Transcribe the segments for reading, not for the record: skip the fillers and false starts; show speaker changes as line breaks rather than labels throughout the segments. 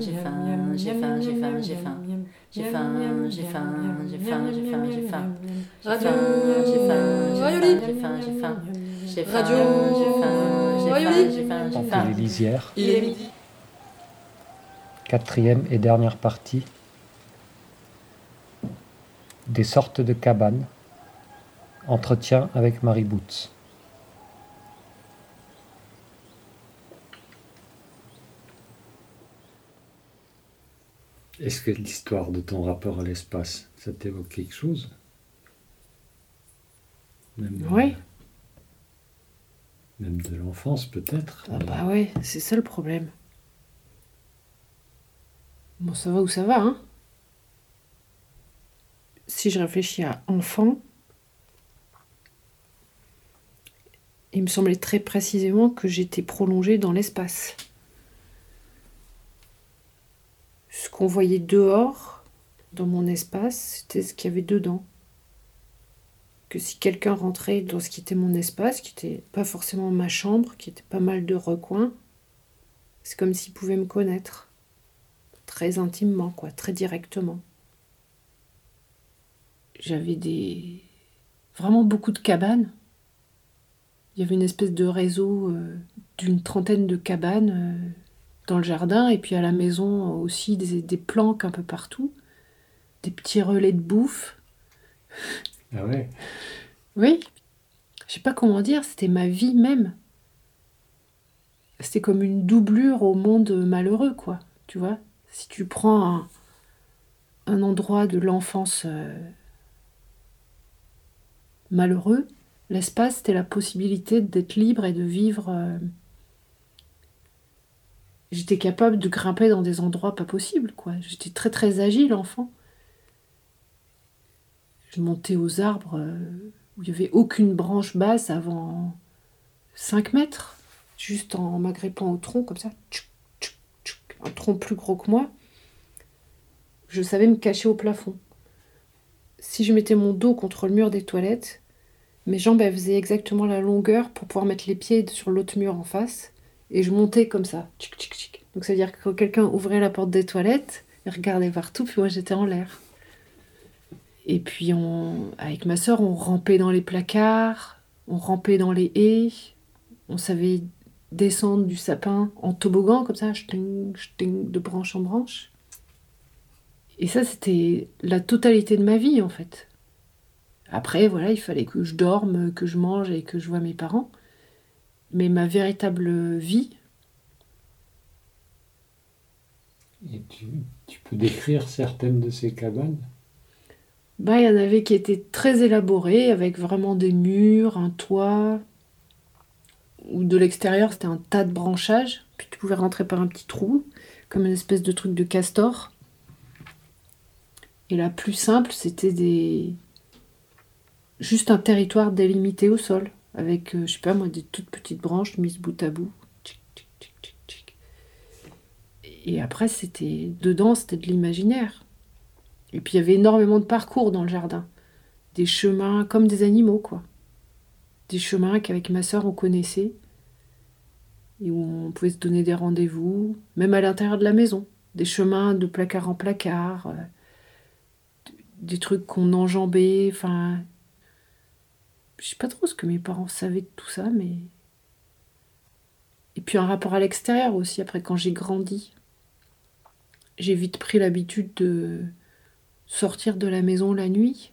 j'ai faim, j'ai faim, j'ai faim, j'ai faim. J'ai faim, j'ai faim, j'ai faim, j'ai faim, j'ai faim.
Radio
J'ai faim, j'ai
Rayoli.
faim, j'ai faim, j'ai faim. J'ai faim,
Radio
j'ai faim, j'ai faim,
Rayoli.
j'ai faim, j'ai
Panthée
faim.
les lisières,
Il est midi.
quatrième et dernière partie. Des sortes de cabanes. Entretien avec Marie Boots. Est-ce que l'histoire de ton rapport à l'espace, ça t'évoque quelque chose? Même,
Oui.
Même de l'enfance peut-être.
Ah bah ouais, c'est ça le problème. Bon, ça va où ça va, hein. Si je réfléchis à enfant, il me semblait très précisément que j'étais prolongée dans l'espace. Ce qu'on voyait dehors, dans mon espace, c'était ce qu'il y avait dedans. Que si quelqu'un rentrait dans ce qui était mon espace, qui n'était pas forcément ma chambre, qui était pas mal de recoins, c'est comme s'il pouvait me connaître. Très intimement, quoi, très directement. J'avais vraiment beaucoup de cabanes. Il y avait une espèce de réseau d'une trentaine de cabanes dans le jardin, et puis à la maison aussi des planques un peu partout, des petits relais de bouffe.
Ah ouais.
Oui, je sais pas comment dire, c'était ma vie même. C'était comme une doublure au monde malheureux, quoi, tu vois. Si tu prends un endroit de l'enfance malheureux, l'espace, c'était la possibilité d'être libre et de vivre. J'étais capable de grimper dans des endroits pas possibles, quoi. J'étais très très agile, enfant. Je montais aux arbres où il n'y avait aucune branche basse avant 5 mètres, juste en m'agrippant au tronc, comme ça. Tchouk, tchouk, tchouk. Un tronc plus gros que moi. Je savais me cacher au plafond. Si je mettais mon dos contre le mur des toilettes, mes jambes elles faisaient exactement la longueur pour pouvoir mettre les pieds sur l'autre mur en face. Et je montais comme ça. Tchic, tchic, tchic. Donc ça veut dire que quand quelqu'un ouvrait la porte des toilettes, il regardait partout, puis moi j'étais en l'air. Et puis avec ma sœur, on rampait dans les placards, on rampait dans les haies, on savait descendre du sapin en toboggan, comme ça, ch'ting, ch'ting, de branche en branche. Et ça, c'était la totalité de ma vie, en fait. Après, voilà, il fallait que je dorme, que je mange et que je voie mes parents. Mais ma véritable vie...
Et tu peux décrire certaines de ces cabanes?
Bah, il y en avait qui étaient très élaborées, avec vraiment des murs, un toit, ou de l'extérieur, c'était un tas de branchages, puis tu pouvais rentrer par un petit trou, comme une espèce de truc de castor. Et la plus simple, c'était juste un territoire délimité au sol, avec, je sais pas moi, des toutes petites branches mises bout à bout. Tchic, tchic, tchic, tchic, tchic. Et après, dedans, c'était de l'imaginaire. Et puis il y avait énormément de parcours dans le jardin. Des chemins comme des animaux, quoi. Des chemins qu'avec ma sœur, on connaissait. Et où on pouvait se donner des rendez-vous, même à l'intérieur de la maison. Des chemins de placard en placard, des trucs qu'on enjambait, enfin... Je sais pas trop ce que mes parents savaient de tout ça, mais... Et puis un rapport à l'extérieur aussi, après, quand j'ai grandi. J'ai vite pris l'habitude de sortir de la maison la nuit.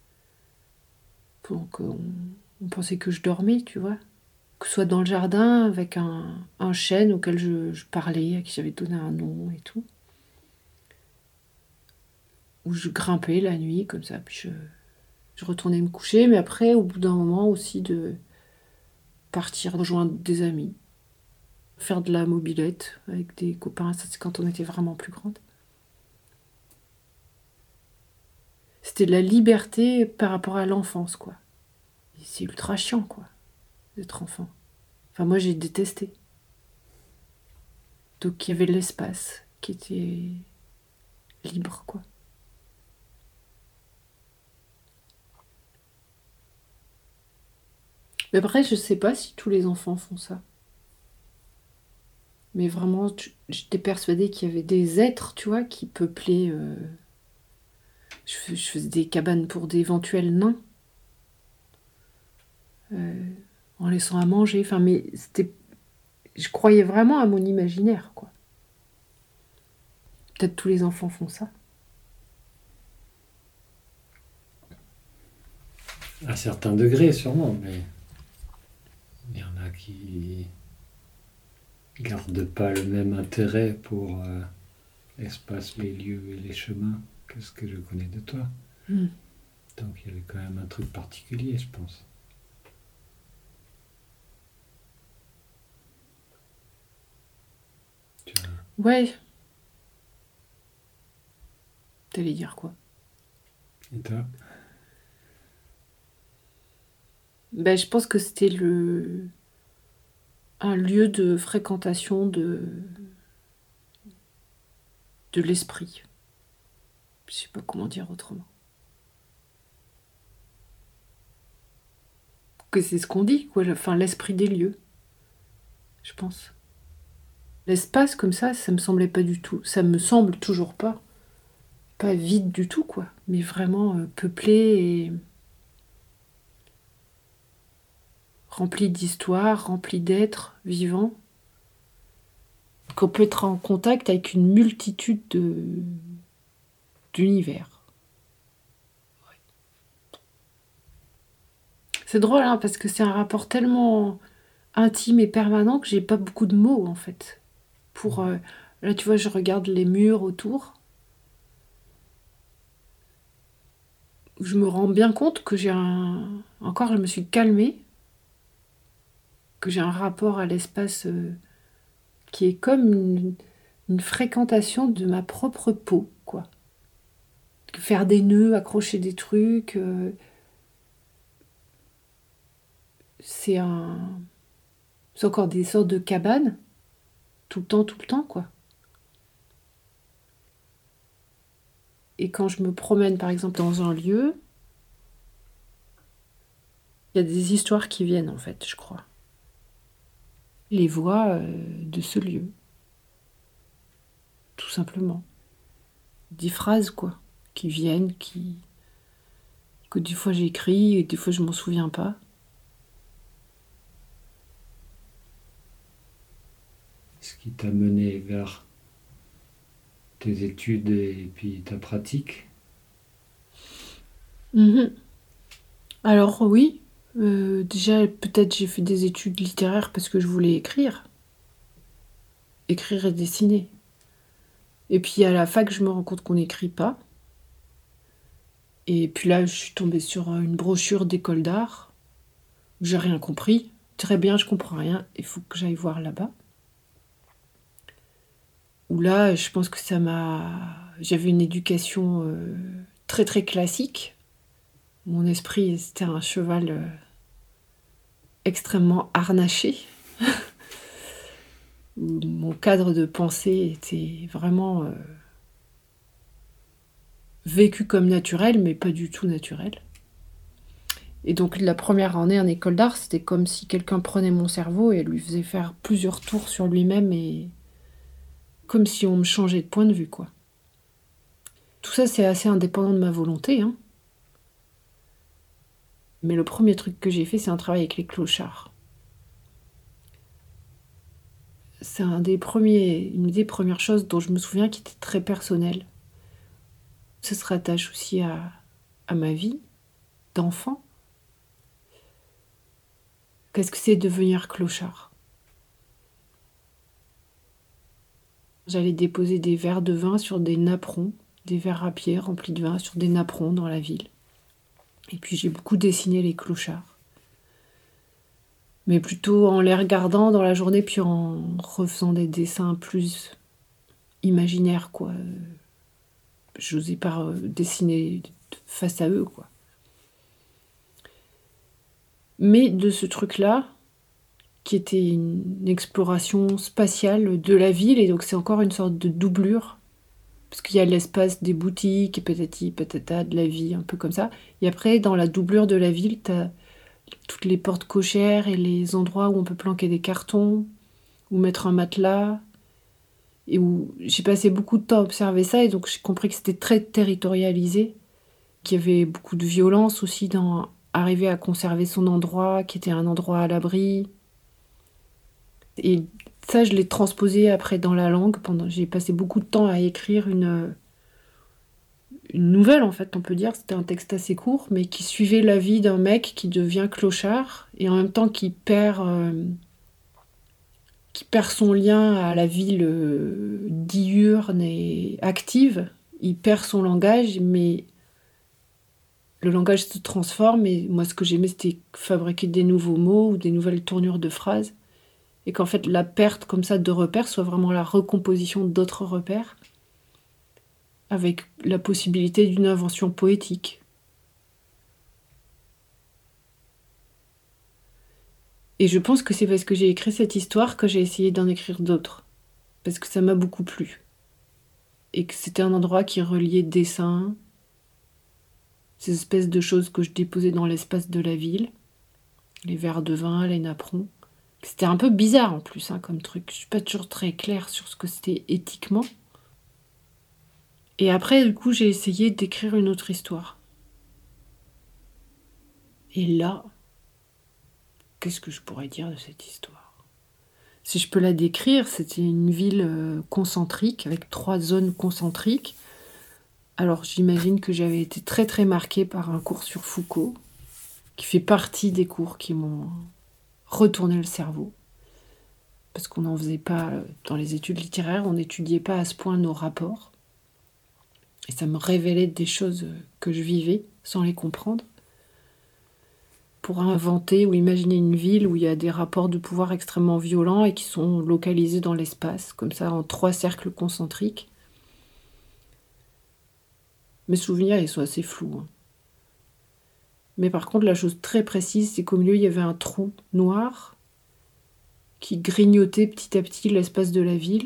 Donc on pensait que je dormais, tu vois. Que ce soit dans le jardin, avec un chêne auquel je parlais, à qui j'avais donné un nom et tout. Où je grimpais la nuit, comme ça, puis je retournais me coucher. Mais après, au bout d'un moment aussi, de partir rejoindre des amis. Faire de la mobilette avec des copains, ça c'est quand on était vraiment plus grande. C'était de la liberté par rapport à l'enfance, quoi. Et c'est ultra chiant, quoi, d'être enfant. Enfin, moi, j'ai détesté. Donc, il y avait de l'espace qui était libre, quoi. Mais après, je sais pas si tous les enfants font ça. Mais vraiment, j'étais persuadée qu'il y avait des êtres, tu vois, qui peuplaient... Je faisais des cabanes pour d'éventuels nains. En laissant à manger. Enfin, mais c'était... Je croyais vraiment à mon imaginaire, quoi. Peut-être tous les enfants font ça.
À certains degrés, sûrement, mais il y en a qui gardent pas le même intérêt pour l'espace, les lieux et les chemins que ce que je connais de toi. Donc il y avait quand même un truc particulier, je pense.
Ouais. T'allais dire quoi?
Et toi?
Ben, je pense que c'était un lieu de fréquentation de l'esprit. Je sais pas comment dire autrement. Que c'est ce qu'on dit, quoi. Enfin, l'esprit des lieux, je pense. L'espace comme ça me semblait pas du tout. Ça me semble toujours pas vide du tout, quoi. Mais vraiment peuplé et rempli d'histoires, rempli d'êtres vivants. Qu'on peut être en contact avec une multitude d'univers. Ouais. C'est drôle, hein, parce que c'est un rapport tellement intime et permanent que j'ai pas beaucoup de mots, en fait. Là, tu vois, je regarde les murs autour. Je me rends bien compte que encore, je me suis calmée, que j'ai un rapport à l'espace qui est comme une fréquentation de ma propre peau, quoi. Faire des nœuds, accrocher des trucs, c'est encore des sortes de cabanes, tout le temps, quoi. Et quand je me promène, par exemple, dans un lieu, il y a des histoires qui viennent, en fait, je crois. Les voix de ce lieu. Tout simplement. Des phrases, quoi, qui viennent, que des fois j'écris et des fois je m'en souviens pas.
Ce qui t'a mené vers tes études et puis ta pratique?
Alors oui, déjà peut-être j'ai fait des études littéraires parce que je voulais écrire et dessiner. Et puis à la fac, je me rends compte qu'on n'écrit pas. Et puis là, je suis tombée sur une brochure d'école d'art. J'ai rien compris. Très bien, je comprends rien. Il faut que j'aille voir là-bas. Où là, je pense que j'avais une éducation très très classique. Mon esprit, c'était un cheval extrêmement harnaché. Mon cadre de pensée était vraiment vécu comme naturel, mais pas du tout naturel. Et donc la première année en école d'art, c'était comme si quelqu'un prenait mon cerveau et lui faisait faire plusieurs tours sur lui-même, et comme si on me changeait de point de vue, quoi. Tout ça, c'est assez indépendant de ma volonté, hein. Mais le premier truc que j'ai fait, c'est un travail avec les clochards. C'est une des premières choses dont je me souviens qui était très personnelle. Ça se rattache aussi à ma vie d'enfant. Qu'est-ce que c'est devenir clochard? J'allais déposer des verres de vin sur des napperons, des verres à pied remplis de vin sur des napperons dans la ville. Et puis j'ai beaucoup dessiné les clochards. Mais plutôt en les regardant dans la journée, puis en refaisant des dessins plus imaginaires, quoi. J'osais pas dessiner face à eux, quoi. Mais de ce truc-là, qui était une exploration spatiale de la ville, et donc c'est encore une sorte de doublure, parce qu'il y a l'espace des boutiques, et patati patata, de la vie, un peu comme ça. Et après, dans la doublure de la ville, t'as toutes les portes cochères et les endroits où on peut planquer des cartons, où mettre un matelas, et où j'ai passé beaucoup de temps à observer ça, et donc j'ai compris que c'était très territorialisé, qu'il y avait beaucoup de violence aussi dans arriver à conserver son endroit, qui était un endroit à l'abri. Et ça, je l'ai transposé après dans la langue. J'ai passé beaucoup de temps à écrire une nouvelle, en fait, on peut dire. C'était un texte assez court, mais qui suivait la vie d'un mec qui devient clochard, et en même temps qui perd son lien à la ville diurne et active. Il perd son langage, mais le langage se transforme, et moi, ce que j'aimais, c'était fabriquer des nouveaux mots ou des nouvelles tournures de phrases, et qu'en fait, la perte comme ça de repères soit vraiment la recomposition d'autres repères, avec la possibilité d'une invention poétique. Et je pense que c'est parce que j'ai écrit cette histoire que j'ai essayé d'en écrire d'autres, parce que ça m'a beaucoup plu, et que c'était un endroit qui reliait dessins, ces espèces de choses que je déposais dans l'espace de la ville, les verres de vin, les napperons. C'était un peu bizarre en plus, comme truc. Je suis pas toujours très claire sur ce que c'était éthiquement. Et après, du coup, j'ai essayé d'écrire une autre histoire. Et là, qu'est-ce que je pourrais dire de cette histoire ? Si je peux la décrire, c'était une ville concentrique, avec 3 zones concentriques. Alors j'imagine que j'avais été très très marquée par un cours sur Foucault, qui fait partie des cours qui m'ont retourné le cerveau. Parce qu'on n'en faisait pas dans les études littéraires, on n'étudiait pas à ce point nos rapports. Et ça me révélait des choses que je vivais sans les comprendre. Pour inventer ou imaginer une ville où il y a des rapports de pouvoir extrêmement violents et qui sont localisés dans l'espace, comme ça en 3 cercles concentriques. Mes souvenirs, ils sont assez flous. Mais par contre, la chose très précise, c'est qu'au milieu, il y avait un trou noir qui grignotait petit à petit l'espace de la ville.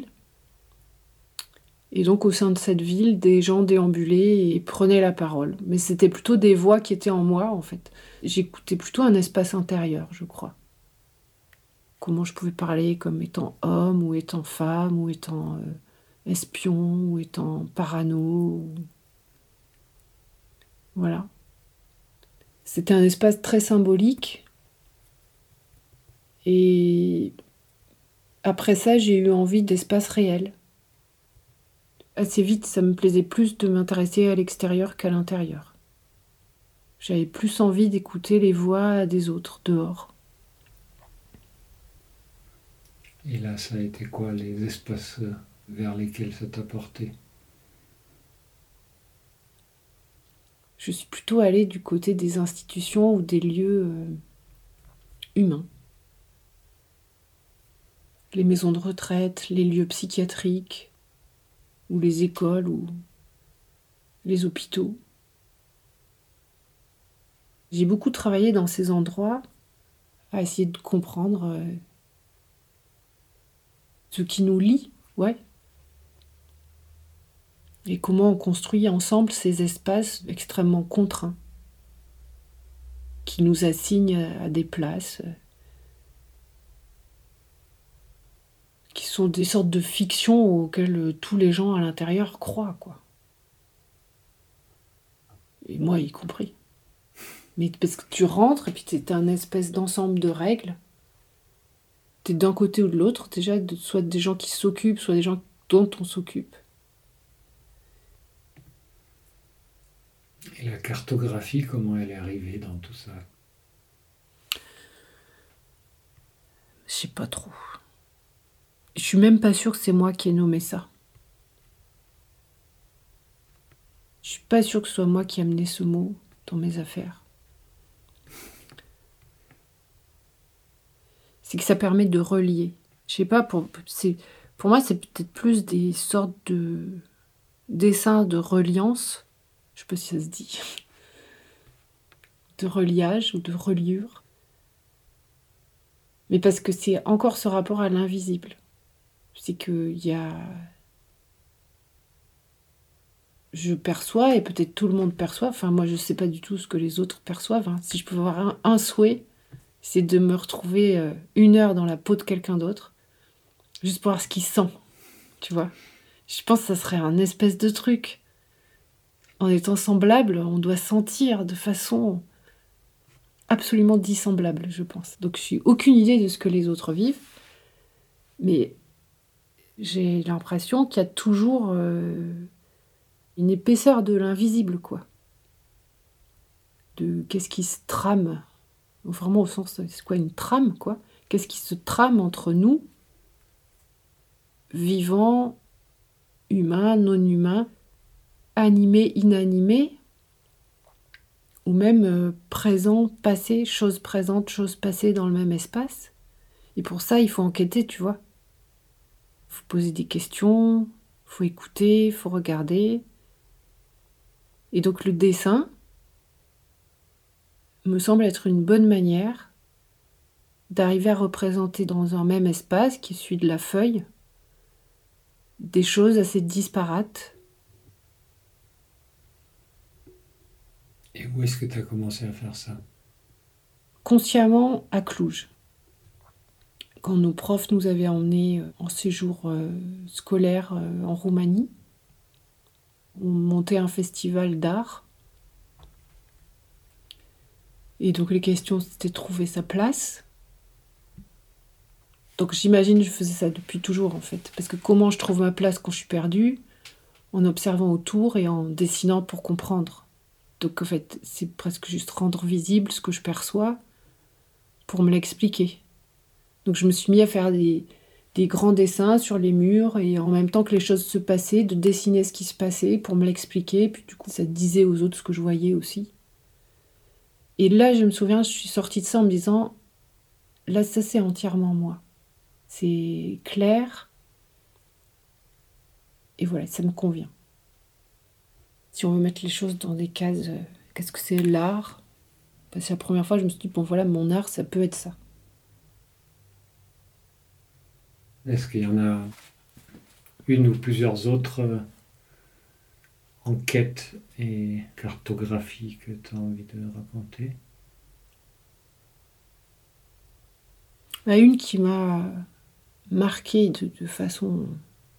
Et donc, au sein de cette ville, des gens déambulaient et prenaient la parole. Mais c'était plutôt des voix qui étaient en moi, en fait. J'écoutais plutôt un espace intérieur, je crois. Comment je pouvais parler comme étant homme, ou étant femme, ou étant espion, ou étant parano. Voilà. C'était un espace très symbolique. Et après ça, j'ai eu envie d'espace réel. Assez vite, ça me plaisait plus de m'intéresser à l'extérieur qu'à l'intérieur. J'avais plus envie d'écouter les voix des autres dehors.
Et là, ça a été quoi les espaces vers lesquels ça t'a porté ?
Je suis plutôt allée du côté des institutions ou des lieux humains. Les maisons de retraite, les lieux psychiatriques, ou les écoles, ou les hôpitaux. J'ai beaucoup travaillé dans ces endroits à essayer de comprendre ce qui nous lie, ouais. Et comment on construit ensemble ces espaces extrêmement contraints qui nous assignent à des places qui sont des sortes de fictions auxquelles tous les gens à l'intérieur croient, quoi. Et moi y compris. Mais parce que tu rentres et puis t'es un espèce d'ensemble de règles. T'es d'un côté ou de l'autre, déjà, soit des gens qui s'occupent, soit des gens dont on s'occupe.
Et la cartographie, comment elle est arrivée dans tout ça ?
Je sais pas trop. Je suis même pas sûre que c'est moi qui ai nommé ça. Je suis pas sûre que ce soit moi qui ai amené ce mot dans mes affaires. C'est que ça permet de relier. Je sais pas, pour moi, c'est peut-être plus des sortes de dessins de reliance. Je sais pas si ça se dit. De reliage ou de reliure. Mais parce que c'est encore ce rapport à l'invisible. C'est qu'il y a... Je perçois, et peut-être tout le monde perçoit, enfin moi je sais pas du tout ce que les autres perçoivent. Si je peux avoir un souhait, c'est de me retrouver 1 heure dans la peau de quelqu'un d'autre, juste pour voir ce qu'il sent, tu vois. Je pense que ça serait un espèce de truc. En étant semblable, on doit sentir de façon absolument dissemblable, je pense. Donc je n'ai aucune idée de ce que les autres vivent, mais j'ai l'impression qu'il y a toujours une épaisseur de l'invisible, quoi. De qu'est-ce qui se trame, vraiment au sens, c'est quoi une trame, quoi. Qu'est-ce qui se trame entre nous, vivants, humains, non-humains, animés, inanimés, ou même présents, passés, choses présentes, choses passées dans le même espace. Et pour ça, il faut enquêter, tu vois. Il faut poser des questions, il faut écouter, il faut regarder. Et donc le dessin me semble être une bonne manière d'arriver à représenter dans un même espace, qui est celui de la feuille, des choses assez disparates.
Et où est-ce que tu as commencé à faire ça?
Consciemment à Cluj. Quand nos profs nous avaient emmenés en séjour scolaire en Roumanie, on montait un festival d'art. Et donc les questions, c'était de trouver sa place. Donc j'imagine que je faisais ça depuis toujours en fait. Parce que comment je trouve ma place quand je suis perdue? En observant autour et en dessinant pour comprendre. Donc en fait, c'est presque juste rendre visible ce que je perçois pour me l'expliquer. Donc je me suis mis à faire des grands dessins sur les murs et en même temps que les choses se passaient, de dessiner ce qui se passait pour me l'expliquer. Puis du coup, ça disait aux autres ce que je voyais aussi. Et là, je me souviens, je suis sortie de ça en me disant, là, ça c'est entièrement moi. C'est clair. Et voilà, ça me convient. Si on veut mettre les choses dans des cases, qu'est-ce que c'est l'art? Parce que la première fois, je me suis dit, bon voilà, mon art, ça peut être ça.
Est-ce qu'il y en a une ou plusieurs autres enquêtes et cartographies que tu as envie de raconter?
Il y en a une qui m'a marquée de façon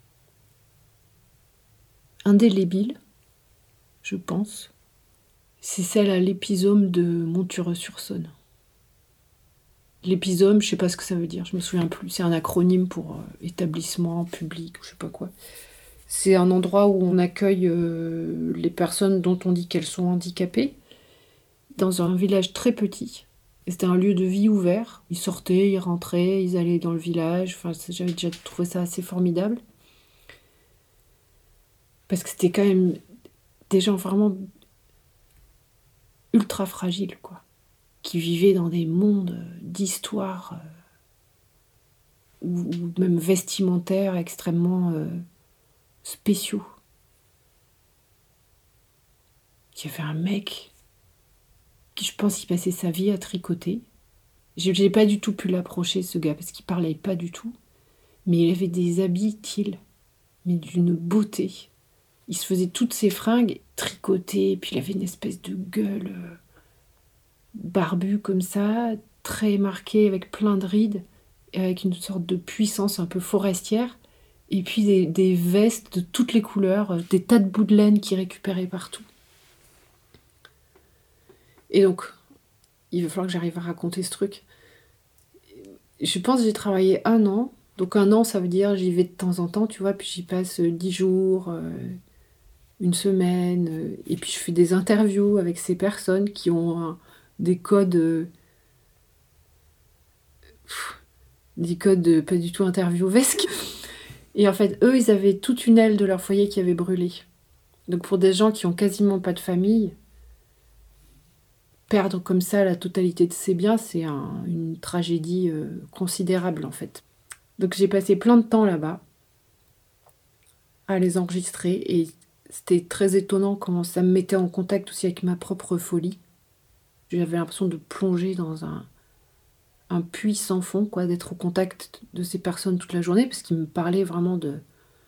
indélébile, je pense. C'est celle à l'épisome de Montureux-sur-Saône. L'épisome, je sais pas ce que ça veut dire, je me souviens plus. C'est un acronyme pour établissement public ou je sais pas quoi. C'est un endroit où on accueille les personnes dont on dit qu'elles sont handicapées, dans un village très petit. Et c'était un lieu de vie ouvert. Ils sortaient, ils rentraient, ils allaient dans le village. Enfin, j'avais déjà trouvé ça assez formidable. Parce que c'était quand même des gens vraiment ultra fragiles, quoi. Qui vivaient dans des mondes d'histoire ou même vestimentaires extrêmement spéciaux. Il y avait un mec qui, je pense, il passait sa vie à tricoter. Je n'ai pas du tout pu l'approcher, ce gars, parce qu'il parlait pas du tout. Mais il avait des habits, mais d'une beauté. Il se faisait toutes ses fringues tricotées, puis il avait une espèce de gueule barbue comme ça, très marquée, avec plein de rides, et avec une sorte de puissance un peu forestière. Et puis des vestes de toutes les couleurs, des tas de bouts de laine qu'il récupérait partout. Et donc, il va falloir que j'arrive à raconter ce truc. Je pense que j'ai travaillé 1 an. Donc 1 an, ça veut dire j'y vais de temps en temps, tu vois, puis j'y passe 10 jours, 1 semaine, et puis je fais des interviews avec ces personnes qui ont des codes pas du tout interviewesques. Et en fait, eux, ils avaient toute une aile de leur foyer qui avait brûlé. Donc pour des gens qui ont quasiment pas de famille, perdre comme ça la totalité de ses biens, c'est une tragédie considérable en fait. Donc j'ai passé plein de temps là-bas à les enregistrer et c'était très étonnant comment ça me mettait en contact aussi avec ma propre folie. J'avais l'impression de plonger dans un puits sans fond, quoi, d'être au contact de ces personnes toute la journée parce qu'ils me parlaient vraiment de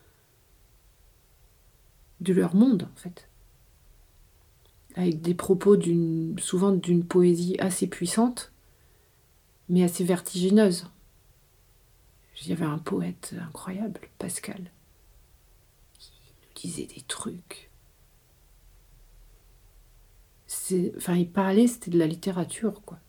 leur monde en fait. Avec des propos souvent d'une poésie assez puissante, mais assez vertigineuse. Il y avait un poète incroyable, Pascal, qui nous disait des trucs. Il parlait, c'était de la littérature, quoi.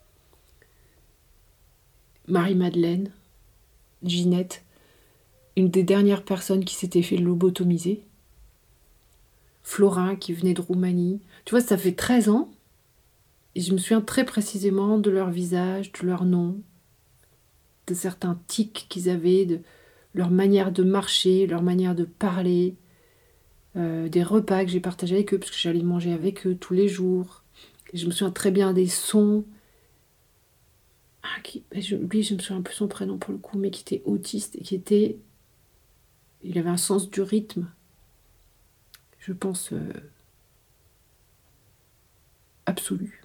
Marie-Madeleine, Ginette, une des dernières personnes qui s'était fait lobotomiser. Florin, qui venait de Roumanie. Tu vois, ça fait 13 ans. Et je me souviens très précisément de leur visage, de leur nom, de certains tics qu'ils avaient, de leur manière de marcher, leur manière de parler, des repas que j'ai partagés avec eux, parce que j'allais manger avec eux tous les jours. Et je me souviens très bien des sons. Lui, je me souviens plus son prénom pour le coup, mais qui était autiste et il avait un sens du rythme, je pense, absolu.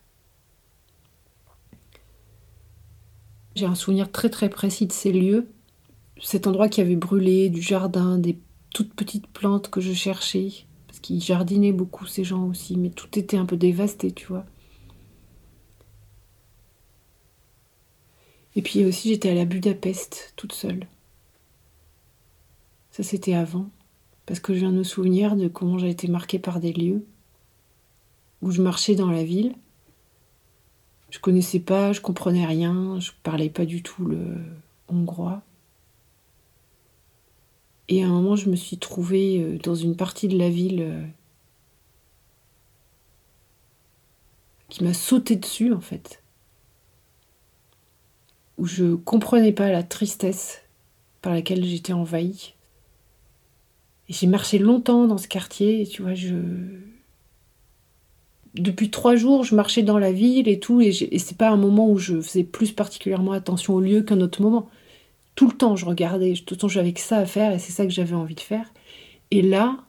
J'ai un souvenir très très précis de ces lieux, cet endroit qui avait brûlé, du jardin, des toutes petites plantes que je cherchais, parce qu'ils jardinaient beaucoup ces gens aussi, mais tout était un peu dévasté, tu vois. Et puis aussi j'étais allée à Budapest, toute seule. Ça c'était avant, parce que je viens de me souvenir de comment j'ai été marquée par des lieux où je marchais dans la ville. Je connaissais pas, je comprenais rien, je parlais pas du tout le hongrois. Et à un moment, je me suis trouvée dans une partie de la ville qui m'a sauté dessus, en fait. Où je comprenais pas la tristesse par laquelle j'étais envahie. Et j'ai marché longtemps dans ce quartier, et tu vois, depuis 3 jours, je marchais dans la ville et tout, et c'est pas un moment où je faisais plus particulièrement attention au lieu qu'un autre moment. Tout le temps, je regardais, tout le temps, j'avais que ça à faire, et c'est ça que j'avais envie de faire. Et là...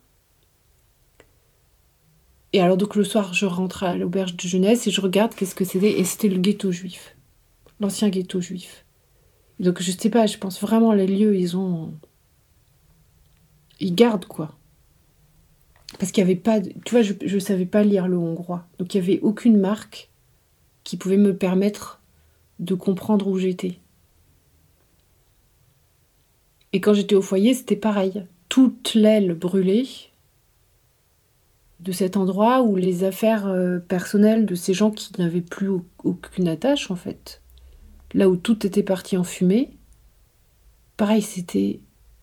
Et alors donc le soir, je rentre à l'auberge de jeunesse et je regarde qu'est-ce que c'était, et c'était le ghetto juif. L'ancien ghetto juif. Donc je sais pas, je pense vraiment les lieux, ils gardent, quoi. Parce qu'il y avait pas... Tu vois, je savais pas lire le hongrois. Donc il y avait aucune marque qui pouvait me permettre de comprendre où j'étais. Et quand j'étais au foyer, c'était pareil. Toute l'aile brûlée de cet endroit où les affaires personnelles de ces gens qui n'avaient plus aucune attache, en fait. Là où tout était parti en fumée. Pareil, c'était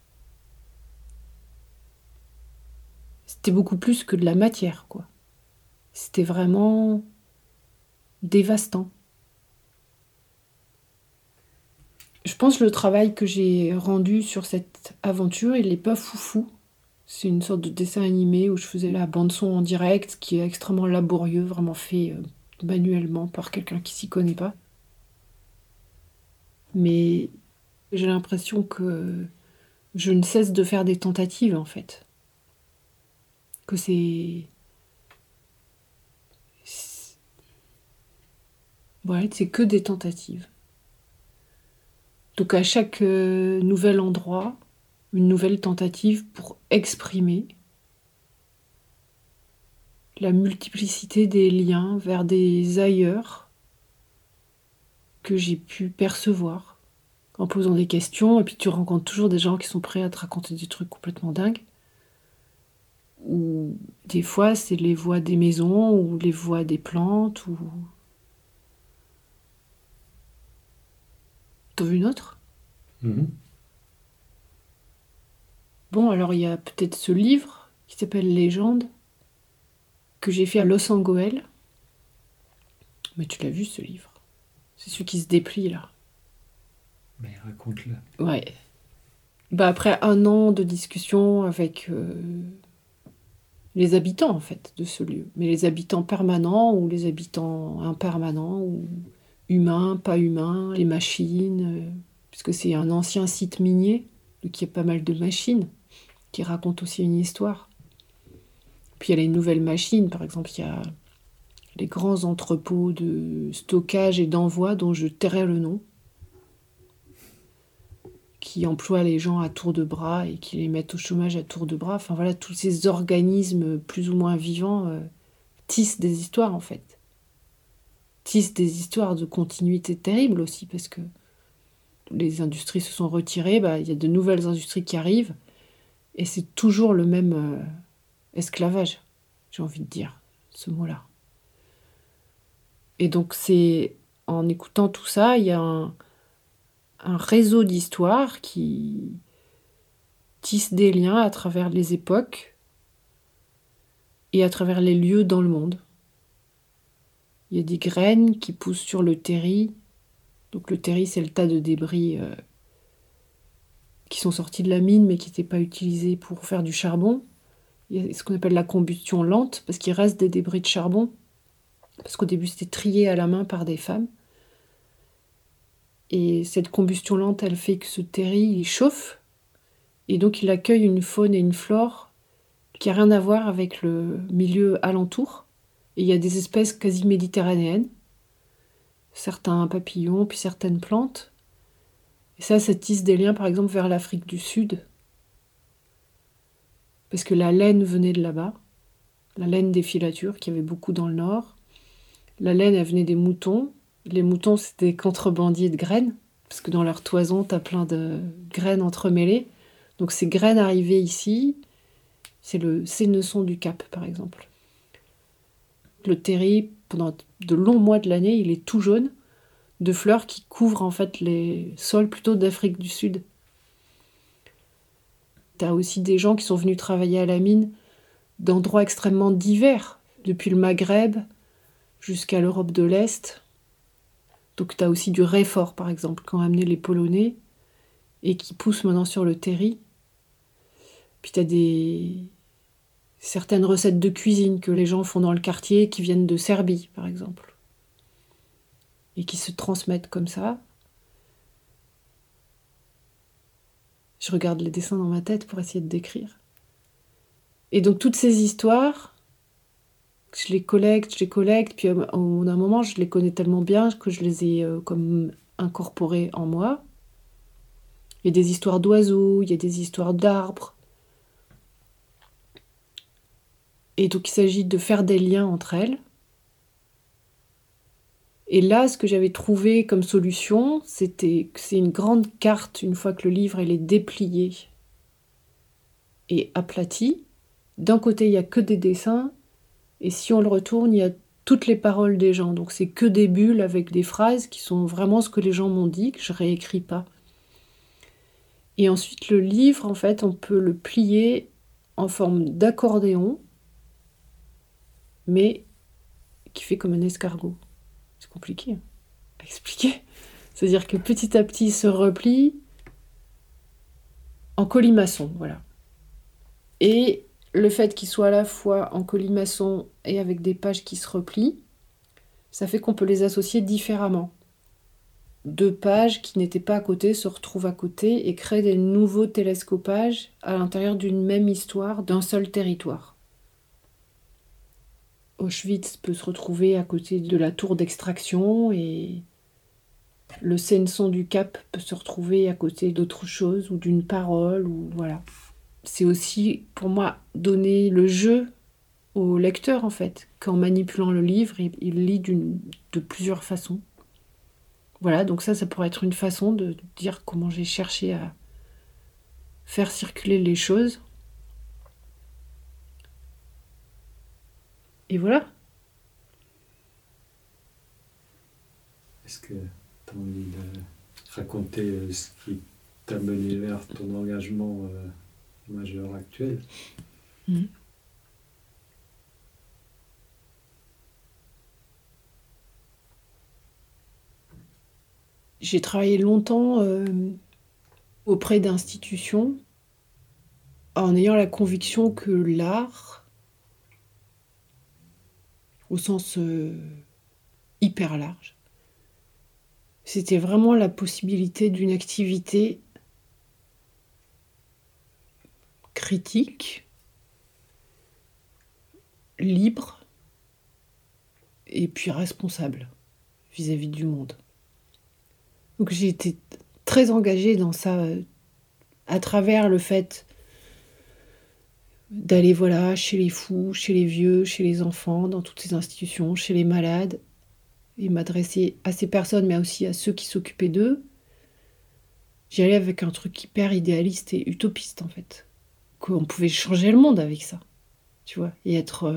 beaucoup plus que de la matière, quoi. C'était vraiment dévastant. Je pense que le travail que j'ai rendu sur cette aventure, il n'est pas foufou. C'est une sorte de dessin animé où je faisais la bande-son en direct, qui est extrêmement laborieux, vraiment fait manuellement par quelqu'un qui s'y connaît pas. Mais j'ai l'impression que je ne cesse de faire des tentatives, en fait. Que ouais, c'est que des tentatives. Donc à chaque nouvel endroit, une nouvelle tentative pour exprimer la multiplicité des liens vers des ailleurs que j'ai pu percevoir en posant des questions, et puis tu rencontres toujours des gens qui sont prêts à te raconter des trucs complètement dingues. Ou des fois, c'est les voix des maisons, ou les voix des plantes, ou... T'en veux une autre ? Bon, alors il y a peut-être ce livre qui s'appelle Légende, que j'ai fait à Los Angeles. Mais tu l'as vu, ce livre ? C'est celui qui se déplie, là.
Mais raconte-le.
Ouais. Bah après 1 an de discussion avec les habitants, en fait, de ce lieu. Mais les habitants permanents ou les habitants impermanents, ou humains, pas humains, les machines, puisque c'est un ancien site minier, donc il y a pas mal de machines qui racontent aussi une histoire. Puis il y a les nouvelles machines, par exemple, il y a les grands entrepôts de stockage et d'envoi dont je tairai le nom, qui emploient les gens à tour de bras et qui les mettent au chômage à tour de bras. Enfin voilà, tous ces organismes plus ou moins vivants tissent des histoires, en fait. Tissent des histoires de continuité terrible aussi, parce que les industries se sont retirées, il y a de nouvelles industries qui arrivent, et c'est toujours le même esclavage, j'ai envie de dire, ce mot-là. Et donc c'est en écoutant tout ça, il y a un réseau d'histoires qui tisse des liens à travers les époques et à travers les lieux dans le monde. Il y a des graines qui poussent sur le terri. Donc le terri, c'est le tas de débris qui sont sortis de la mine mais qui n'étaient pas utilisés pour faire du charbon. Il y a ce qu'on appelle la combustion lente, parce qu'il reste des débris de charbon. Parce qu'au début, c'était trié à la main par des femmes. Et cette combustion lente, elle fait que ce terri, il chauffe. Et donc, il accueille une faune et une flore qui n'a rien à voir avec le milieu alentour. Et il y a des espèces quasi méditerranéennes. Certains papillons, puis certaines plantes. Et ça tisse des liens, par exemple, vers l'Afrique du Sud. Parce que la laine venait de là-bas. La laine des filatures, qu'il y avait beaucoup dans le nord. La laine, elle venait des moutons. Les moutons, c'était des contrebandiers de graines. Parce que dans leur toison, t'as plein de graines entremêlées. Donc ces graines arrivées ici, c'est le sénesson du Cap, par exemple. Le terri, pendant de longs mois de l'année, il est tout jaune, de fleurs qui couvrent en fait les sols plutôt d'Afrique du Sud. T'as aussi des gens qui sont venus travailler à la mine d'endroits extrêmement divers, depuis le Maghreb jusqu'à l'Europe de l'Est. Donc t'as aussi du réfort, par exemple, qu'ont amené les Polonais et qui pousse maintenant sur le terri. Puis t'as certaines recettes de cuisine que les gens font dans le quartier qui viennent de Serbie, par exemple, et qui se transmettent comme ça. Je regarde les dessins dans ma tête pour essayer de décrire. Et donc toutes ces histoires, je les collecte, puis au bout d'un moment, je les connais tellement bien que je les ai comme incorporées en moi. Il y a des histoires d'oiseaux, il y a des histoires d'arbres. Et donc il s'agit de faire des liens entre elles. Et là, ce que j'avais trouvé comme solution, c'était que c'est une grande carte, une fois que le livre il est déplié et aplati. D'un côté, il n'y a que des dessins, et si on le retourne, il y a toutes les paroles des gens. Donc c'est que des bulles avec des phrases qui sont vraiment ce que les gens m'ont dit, que je réécris pas. Et ensuite, le livre, en fait, on peut le plier en forme d'accordéon, mais qui fait comme un escargot. C'est compliqué à expliquer. C'est-à-dire que petit à petit, il se replie en colimaçon, voilà. Et le fait qu'il soit à la fois en colimaçon et avec des pages qui se replient, ça fait qu'on peut les associer différemment. Deux pages qui n'étaient pas à côté se retrouvent à côté et créent des nouveaux télescopages à l'intérieur d'une même histoire, d'un seul territoire. Auschwitz peut se retrouver à côté de la tour d'extraction et le Sénesson du Cap peut se retrouver à côté d'autre chose ou d'une parole, ou voilà. C'est aussi, pour moi, donner le jeu au lecteur, en fait, qu'en manipulant le livre, il lit de plusieurs façons. Voilà, donc ça pourrait être une façon de dire comment j'ai cherché à faire circuler les choses. Et voilà.
Est-ce que tu as envie de raconter ce qui t'a mené vers ton engagement majeur actuel ?
J'ai travaillé longtemps auprès d'institutions en ayant la conviction que l'art, au sens hyper large, c'était vraiment la possibilité d'une activité critique, libre et puis responsable vis-à-vis du monde. Donc j'ai été très engagée dans ça à travers le fait d'aller chez les fous, chez les vieux, chez les enfants, dans toutes ces institutions, chez les malades, et m'adresser à ces personnes, mais aussi à ceux qui s'occupaient d'eux, J'y allais avec un truc hyper idéaliste et utopiste, en fait. Qu'on pouvait changer le monde avec ça, tu vois, et être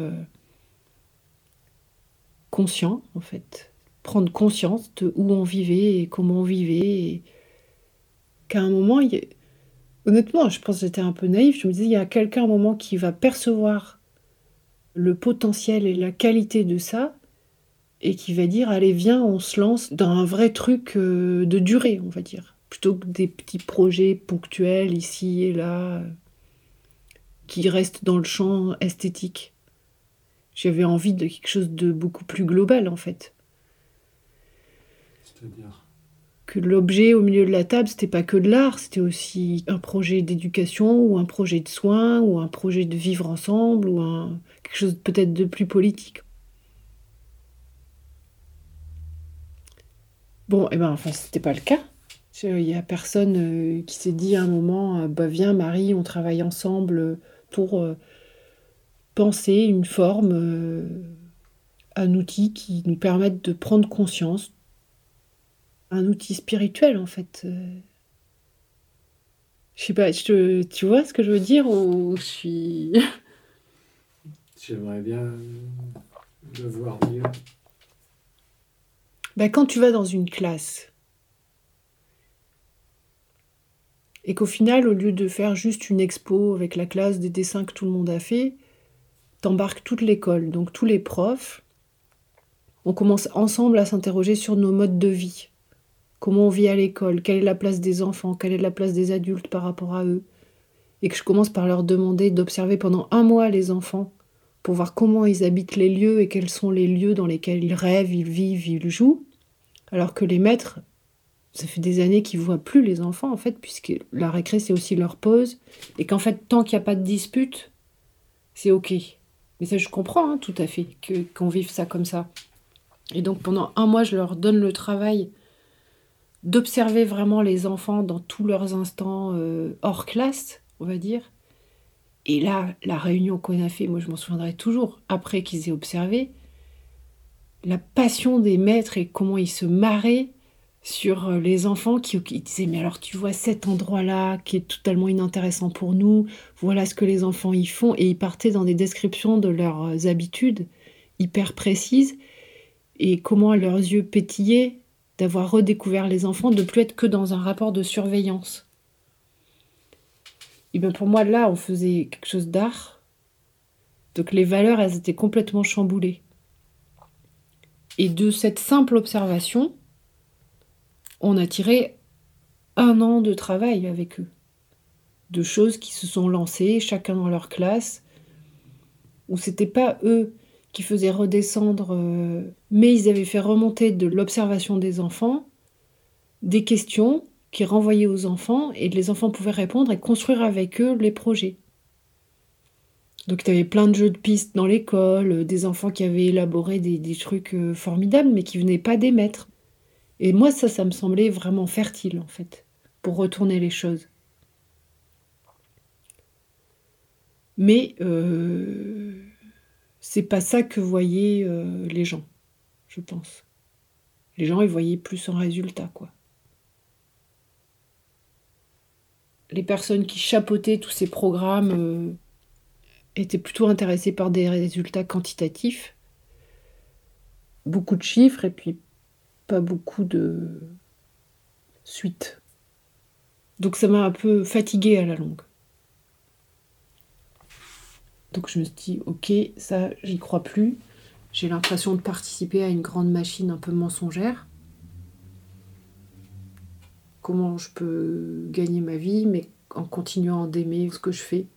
conscient, en fait. Prendre conscience de où on vivait et comment on vivait. Et qu'à un moment, honnêtement, je pense que j'étais un peu naïve. Je me disais, il y a quelqu'un à un moment qui va percevoir le potentiel et la qualité de ça et qui va dire, allez, viens, on se lance dans un vrai truc de durée, on va dire. Plutôt que des petits projets ponctuels ici et là, qui restent dans le champ esthétique. J'avais envie de quelque chose de beaucoup plus global, en fait.
C'est-à-dire
Que l'objet au milieu de la table, c'était pas que de l'art, c'était aussi un projet d'éducation, ou un projet de soins, ou un projet de vivre ensemble, ou quelque chose peut-être de plus politique. Bon, et ben, enfin, c'était pas le cas. Il y a personne qui s'est dit à un moment, bah viens Marie, on travaille ensemble pour penser une forme, un outil qui nous permette de prendre conscience, un outil spirituel en fait. Je sais pas, tu vois ce que je veux dire ou je suis...
J'aimerais bien le voir mieux.
Ben, quand tu vas dans une classe et qu'au final, au lieu de faire juste une expo avec la classe des dessins que tout le monde a fait, t'embarques toute l'école, donc tous les profs, on commence ensemble à s'interroger sur nos modes de vie. Comment on vit à l'école, quelle est la place des enfants, quelle est la place des adultes par rapport à eux. Et que je commence par leur demander d'observer pendant 1 mois les enfants pour voir comment ils habitent les lieux et quels sont les lieux dans lesquels ils rêvent, ils vivent, ils jouent. Alors que les maîtres, ça fait des années qu'ils ne voient plus les enfants, en fait, puisque la récré, c'est aussi leur pause. Et qu'en fait, tant qu'il n'y a pas de dispute, c'est OK. Mais ça, je comprends tout à fait qu'on vive ça comme ça. Et donc, pendant 1 mois, je leur donne le travail d'observer vraiment les enfants dans tous leurs instants hors classe, on va dire. Et là, la réunion qu'on a fait, moi je m'en souviendrai toujours, après qu'ils aient observé, la passion des maîtres et comment ils se marraient sur les enfants qui disaient « Mais alors tu vois cet endroit-là qui est totalement inintéressant pour nous, voilà ce que les enfants y font. » Et ils partaient dans des descriptions de leurs habitudes hyper précises et comment leurs yeux pétillaient d'avoir redécouvert les enfants, de plus être que dans un rapport de surveillance. Et bien pour moi, là, on faisait quelque chose d'art. Donc les valeurs, elles étaient complètement chamboulées. Et de cette simple observation, on a tiré 1 an de travail avec eux. De choses qui se sont lancées, chacun dans leur classe, où c'était pas eux qui faisaient redescendre, mais ils avaient fait remonter de l'observation des enfants des questions qui renvoyaient aux enfants, et les enfants pouvaient répondre et construire avec eux les projets. Donc il y avait plein de jeux de pistes dans l'école, des enfants qui avaient élaboré des trucs formidables, mais qui venaient pas des maîtres. Et moi, ça me semblait vraiment fertile, en fait, pour retourner les choses. Mais c'est pas ça que voyaient les gens, je pense. Les gens, ils voyaient plus un résultat, quoi. Les personnes qui chapeautaient tous ces programmes étaient plutôt intéressées par des résultats quantitatifs. Beaucoup de chiffres et puis pas beaucoup de suite. Donc ça m'a un peu fatiguée à la longue. Donc je me suis dit, ok, ça, j'y crois plus. J'ai l'impression de participer à une grande machine un peu mensongère. Comment je peux gagner ma vie, mais en continuant d'aimer ce que je fais.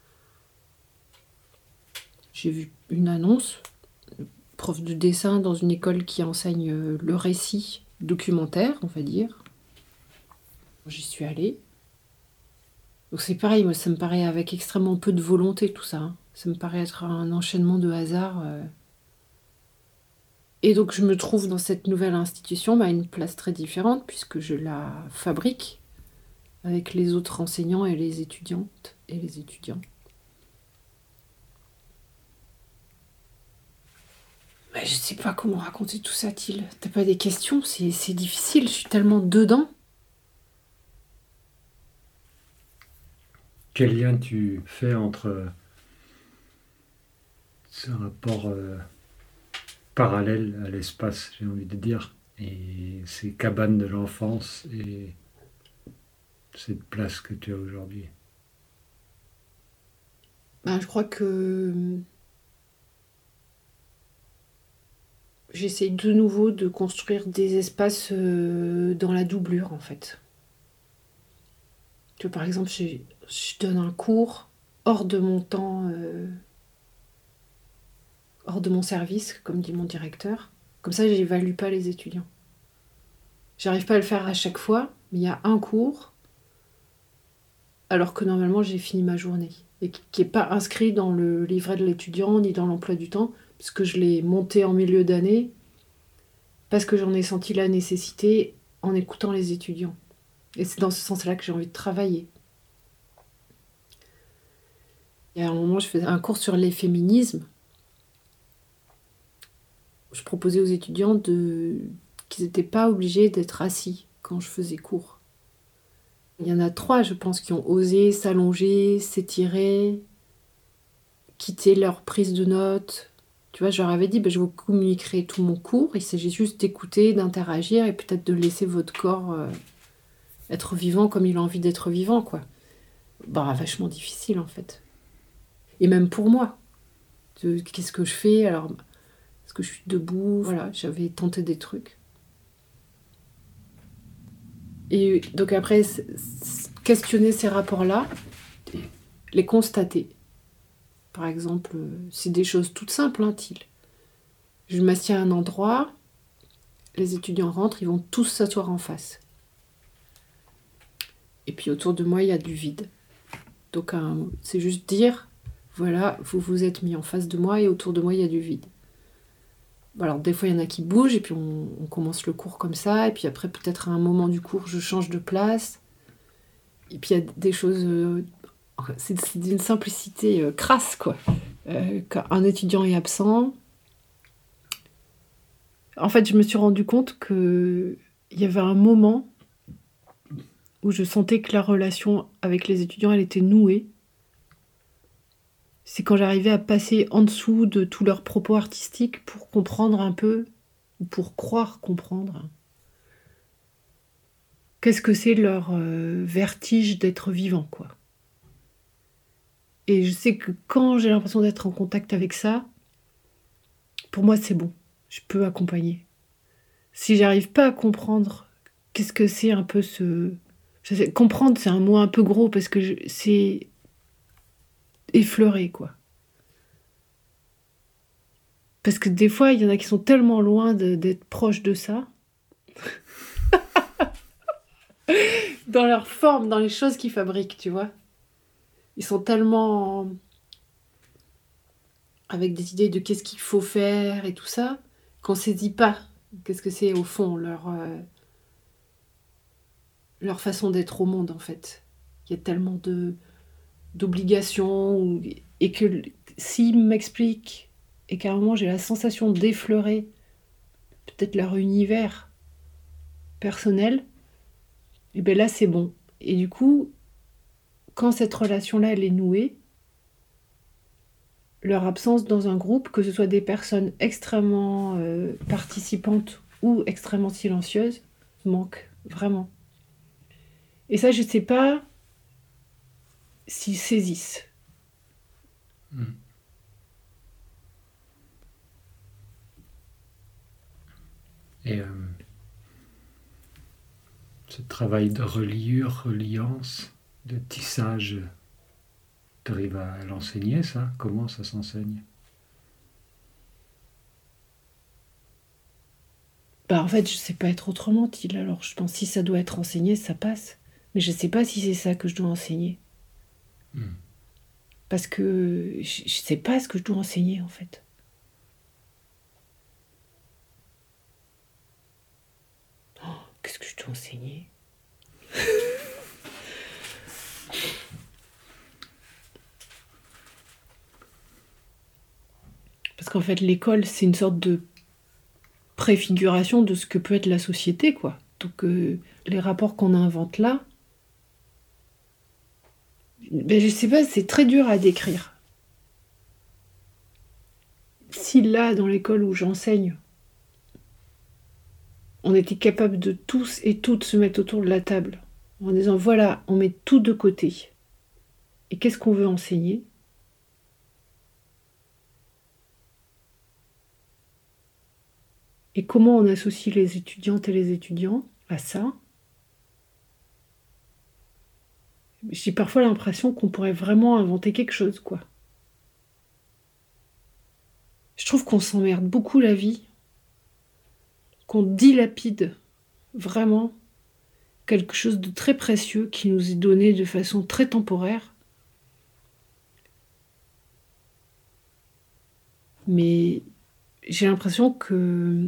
J'ai vu une annonce, prof de dessin dans une école qui enseigne le récit documentaire, on va dire. J'y suis allée. Donc c'est pareil, moi ça me paraît avec extrêmement peu de volonté tout ça. Ça me paraît être un enchaînement de hasard. Et donc je me trouve dans cette nouvelle institution à une place très différente puisque je la fabrique avec les autres enseignants et les étudiantes et les étudiants. Mais je sais pas comment raconter tout ça, Thiel. T'as pas des questions? C'est difficile, je suis tellement dedans.
Quel lien tu fais entre ce rapport parallèle à l'espace, j'ai envie de dire, et ces cabanes de l'enfance et cette place que tu as aujourd'hui?
Je crois que j'essaye de nouveau de construire des espaces dans la doublure, en fait. Tu vois, par exemple, je donne un cours hors de mon temps, hors de mon service, comme dit mon directeur. Comme ça, j'évalue pas les étudiants. J'arrive pas à le faire à chaque fois, mais il y a un cours, alors que normalement, j'ai fini ma journée. Et qui n'est pas inscrit dans le livret de l'étudiant, ni dans l'emploi du temps, puisque je l'ai monté en milieu d'année, parce que j'en ai senti la nécessité en écoutant les étudiants. Et c'est dans ce sens-là que j'ai envie de travailler. Il y a un moment, je faisais un cours sur les féminismes. Je proposais aux étudiants qu'ils n'étaient pas obligés d'être assis quand je faisais cours. Il y en a 3, je pense, qui ont osé s'allonger, s'étirer, quitter leur prise de notes. Tu vois, je leur avais dit, je vous communiquerai tout mon cours. Il s'agit juste d'écouter, d'interagir et peut-être de laisser votre corps être vivant comme il a envie d'être vivant, quoi. Vachement difficile, en fait. Et même pour moi. Qu'est-ce que je fais? Alors, est-ce que je suis debout? Voilà, j'avais tenté des trucs. Et donc après, questionner ces rapports-là, les constater. Par exemple, c'est des choses toutes simples, Je m'assieds à un endroit, les étudiants rentrent, ils vont tous s'asseoir en face. Et puis autour de moi, il y a du vide. Donc c'est juste dire, voilà, vous vous êtes mis en face de moi et autour de moi, il y a du vide. Alors des fois, il y en a qui bougent et puis on commence le cours comme ça. Et puis après, peut-être à un moment du cours, je change de place. Et puis il y a des choses... c'est d'une simplicité crasse, quoi. Quand un étudiant est absent... En fait, je me suis rendu compte qu'il y avait un moment où je sentais que la relation avec les étudiants, elle était nouée. C'est quand j'arrivais à passer en dessous de tous leurs propos artistiques pour comprendre un peu, ou pour croire comprendre, qu'est-ce que c'est leur vertige d'être vivant, quoi. Et je sais que quand j'ai l'impression d'être en contact avec ça, pour moi, c'est bon. Je peux accompagner. Si j'arrive pas à comprendre qu'est-ce que c'est un peu ce... Comprendre, c'est un mot un peu gros parce que c'est effleuré, quoi. Parce que des fois, il y en a qui sont tellement loin d'être proches de ça. Dans leur forme, dans les choses qu'ils fabriquent, tu vois. Ils sont tellement... avec des idées de qu'est-ce qu'il faut faire et tout ça, qu'on ne saisit pas qu'est-ce que c'est au fond, leur façon d'être au monde, en fait. Il y a tellement d'obligations, et que s'ils m'expliquent, et qu'à un moment j'ai la sensation d'effleurer peut-être leur univers personnel, et bien là c'est bon. Et du coup, quand cette relation-là elle est nouée, leur absence dans un groupe, que ce soit des personnes extrêmement participantes ou extrêmement silencieuses, manque vraiment. Et ça, je ne sais pas s'ils saisissent.
Et ce travail de reliure, reliance, de tissage, tu arrives à l'enseigner, ça? Comment ça s'enseigne?
En fait, je sais pas être autrement, Thiel. Alors, je pense que si ça doit être enseigné, ça passe. Mais je sais pas si c'est ça que je dois enseigner. Parce que je sais pas ce que je dois enseigner, en fait. Oh, qu'est-ce que je dois enseigner? Parce qu'en fait, l'école, c'est une sorte de préfiguration de ce que peut être la société, quoi. Donc, les rapports qu'on invente là, Ben, je sais pas, c'est très dur à décrire. Si là, dans l'école où j'enseigne, on était capable de tous et toutes se mettre autour de la table en disant voilà, on met tout de côté. Et qu'est-ce qu'on veut enseigner? Et comment on associe les étudiantes et les étudiants à ça? J'ai parfois l'impression qu'on pourrait vraiment inventer quelque chose, quoi. Je trouve qu'on s'emmerde beaucoup la vie, qu'on dilapide vraiment quelque chose de très précieux qui nous est donné de façon très temporaire. Mais j'ai l'impression que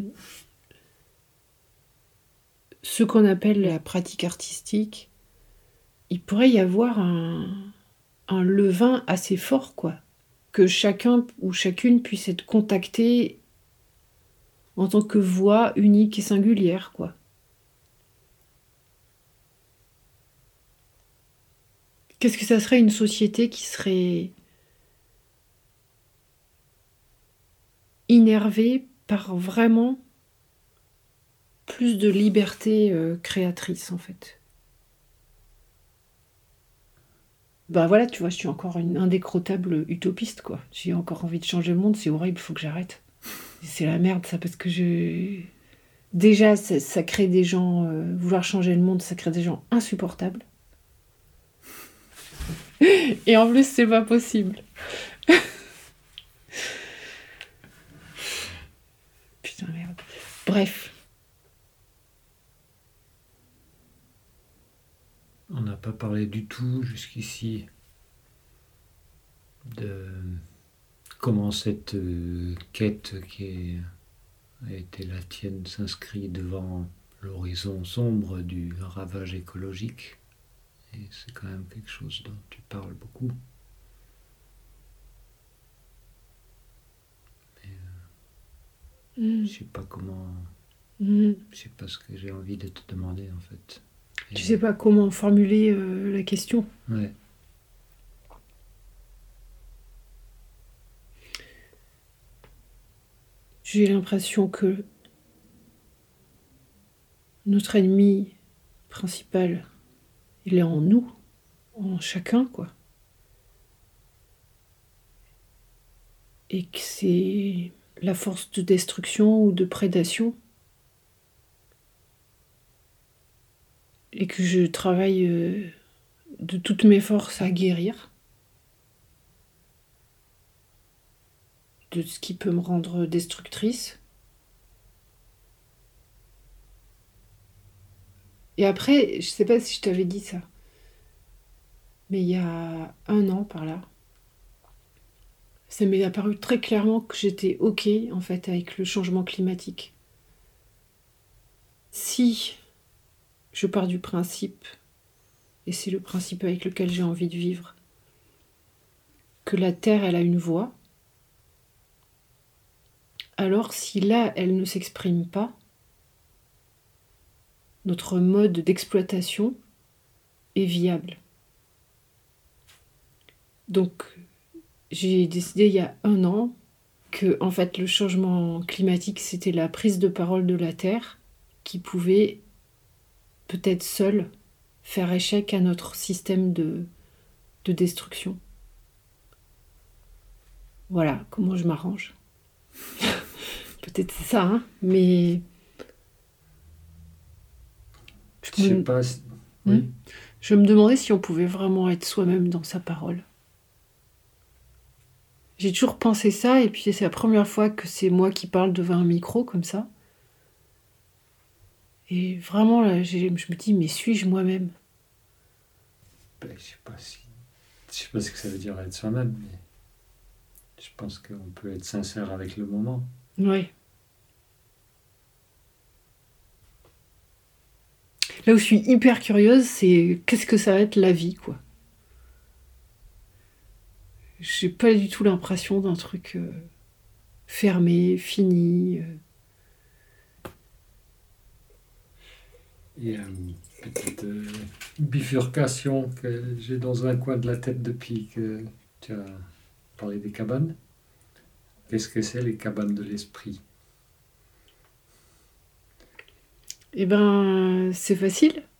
ce qu'on appelle la pratique artistique, il pourrait y avoir un levain assez fort, quoi. Que chacun ou chacune puisse être contacté en tant que voix unique et singulière, quoi. Qu'est-ce que ça serait une société qui serait innervée par vraiment plus de liberté créatrice, en fait. Bah voilà, tu vois, je suis encore une indécrottable utopiste, quoi. J'ai encore envie de changer le monde, c'est horrible, faut que j'arrête. C'est la merde, ça, parce que déjà, ça crée des gens... vouloir changer le monde, ça crée des gens insupportables. Et en plus, c'est pas possible. Putain, merde. Bref.
On n'a pas parlé du tout jusqu'ici de comment cette quête a été la tienne s'inscrit devant l'horizon sombre du ravage écologique. Et c'est quand même quelque chose dont tu parles beaucoup. Mais je sais pas comment... Je sais pas ce que j'ai envie de te demander, en fait.
Tu sais pas comment formuler la question.
Ouais.
J'ai l'impression que notre ennemi principal, il est en nous, en chacun, quoi. Et que c'est la force de destruction ou de prédation. Et que je travaille de toutes mes forces à guérir de ce qui peut me rendre destructrice. Et après, je sais pas si je t'avais dit ça, mais il y a 1 an par là, ça m'est apparu très clairement que j'étais OK en fait avec le changement climatique. Si je pars du principe, et c'est le principe avec lequel j'ai envie de vivre, que la Terre, elle a une voix, alors si là, elle ne s'exprime pas, notre mode d'exploitation est viable. Donc, j'ai décidé il y a 1 an que, en fait, le changement climatique, c'était la prise de parole de la Terre qui pouvait peut-être seule faire échec à notre système de destruction. Voilà comment je m'arrange. Peut-être c'est ça, hein, mais...
Je sais pas... Oui.
Je me demandais si on pouvait vraiment être soi-même dans sa parole. J'ai toujours pensé ça, et puis c'est la première fois que c'est moi qui parle devant un micro, comme ça. Et vraiment, là, je me dis, mais suis-je moi-même?
Ben, je sais pas ce que ça veut dire être soi-même, mais je pense qu'on peut être sincère avec le moment.
Ouais. Là où je suis hyper curieuse, c'est qu'est-ce que ça va être la vie, quoi. J'ai pas du tout l'impression d'un truc fermé, fini.
Il y a une petite bifurcation que j'ai dans un coin de la tête depuis que tu as parlé des cabanes. Qu'est-ce que c'est les cabanes de l'esprit?
Eh ben, c'est facile.